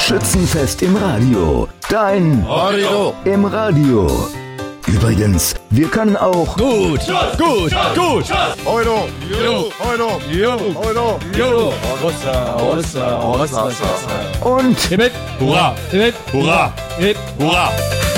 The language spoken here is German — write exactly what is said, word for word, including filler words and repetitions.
Schützenfest im Radio. Dein Radio im Radio. Übrigens, wir können auch gut, gut, gut. Euro, Jo, Euro, jo, Euro, jo. Rossa, Rossa, Rossa, Rossa. und Hip, hip, hurra, hip, hip, hurra, hip, hurra.